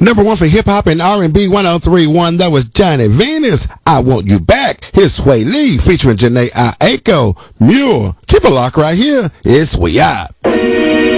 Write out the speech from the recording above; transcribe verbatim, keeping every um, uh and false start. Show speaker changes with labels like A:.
A: Number one for hip hop and R and B one oh three point one. That was Johnny Venus. I Want You Back. Here's Sway Lee featuring Janae Aiko. Mule. Keep a lock right here. It's We Up.